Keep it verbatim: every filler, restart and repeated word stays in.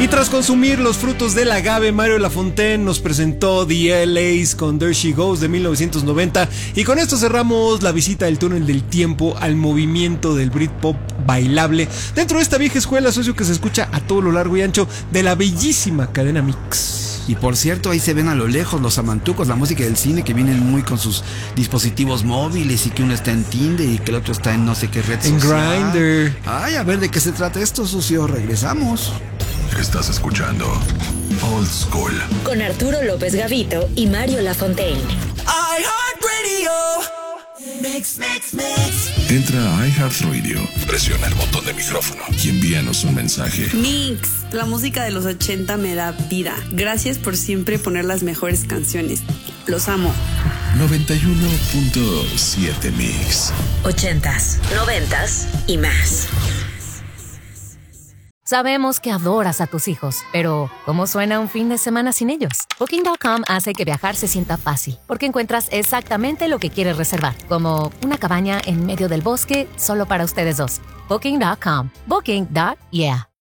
Y tras consumir los frutos del agave, Mario Lafontaine nos presentó The L As con There She Goes de mil novecientos noventa. Y con esto cerramos la visita del túnel del tiempo al movimiento del Britpop bailable dentro de esta vieja escuela, socio, que se escucha a todo lo largo y ancho de la bellísima cadena Mix. Y por cierto, ahí se ven a lo lejos los amantucos, la música del cine, que vienen muy con sus dispositivos móviles, y que uno está en Tinder y que el otro está en no sé qué red en social. Grindr. Ay, a ver de qué se trata esto, socio. Regresamos. Estás escuchando Old School con Arturo López Gavito y Mario Lafontaine. iHeartRadio. Mix, mix, mix. Entra a iHeartRadio, presiona el botón de micrófono y envíanos un mensaje. Mix, la música de los ochenta me da vida. Gracias por siempre poner las mejores canciones. Los amo. noventa y uno punto siete Mix. Ochentas, noventas y más. Sabemos que adoras a tus hijos, pero ¿cómo suena un fin de semana sin ellos? Booking punto com hace que viajar se sienta fácil, porque encuentras exactamente lo que quieres reservar, como una cabaña en medio del bosque solo para ustedes dos. Booking punto com. Booking. Yeah.